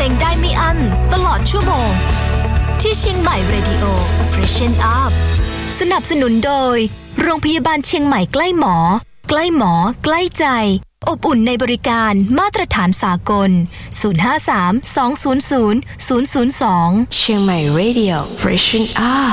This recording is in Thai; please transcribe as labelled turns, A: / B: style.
A: งได้ไม่อั้นตลอดชั่วโมงที่เชียงใหม่ Radio Freshen Up สนับสนุนโดยโรงพยาบาลเชียงใหม่ใกล้หมอใกล้หมอใกล้ใจอบอุ่นในบริการมาตรฐานสากล053 200 002
B: เชียงใหม่ Radio Freshen Up